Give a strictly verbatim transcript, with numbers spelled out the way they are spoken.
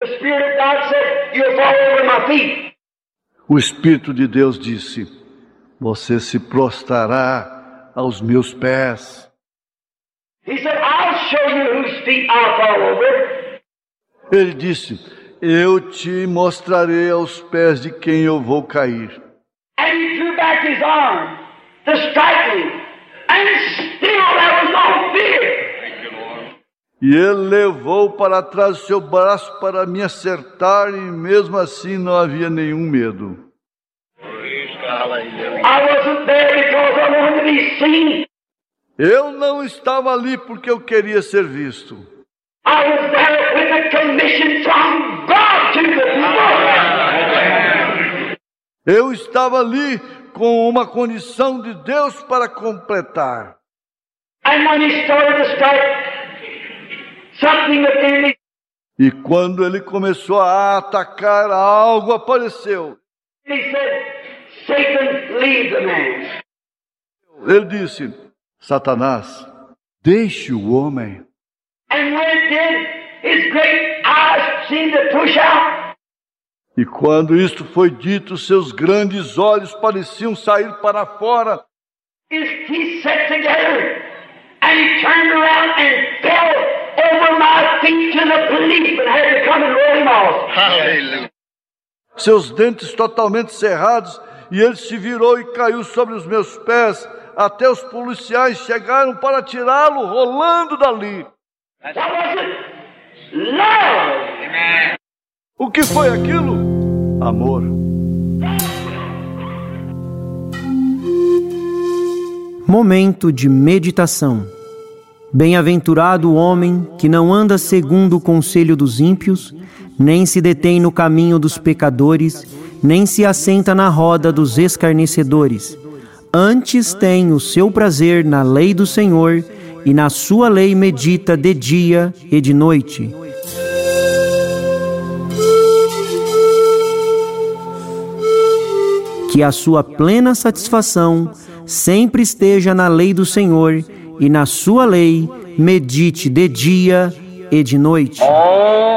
Spirit of God said, "You'll fall over my feet." O Espírito de Deus disse: você se prostrará aos meus pés. He said, "I'll show you whose feet I'll fall over." Ele disse: eu te mostrarei aos pés de quem eu vou cair. And he drew back his arm to strike me, and still there was no fear. E ele levou para trás o seu braço para me acertar, e mesmo assim não havia nenhum medo. I wasn't there because I wanted to be seen. Eu não estava ali porque eu queria ser visto. I was there with a commission from God to the people. Eu estava ali com uma condição de Deus para completar. And when he started to strike, something within me. E quando ele começou a atacar, algo apareceu. He said, "Satan, leave the man." Ele disse: Satanás, deixe o homem. And when it did, his great eyes seemed to push out. E quando isto foi dito, seus grandes olhos pareciam sair para fora. His teeth set together, and he turned around and fell over my feet to the policeman had to come and roll him off. Aleluia. Seus dentes totalmente cerrados, e ele se virou e caiu sobre os meus pés. Até os policiais chegaram para tirá-lo, rolando dali. That wasn't love. O que foi aquilo? Amor. Momento de meditação. Bem-aventurado o homem que não anda segundo o conselho dos ímpios, nem se detém no caminho dos pecadores, nem se assenta na roda dos escarnecedores. Antes tem o seu prazer na lei do Senhor, e na sua lei medita de dia e de noite. Que a sua plena satisfação sempre esteja na lei do Senhor, e na sua lei medite de dia e de noite.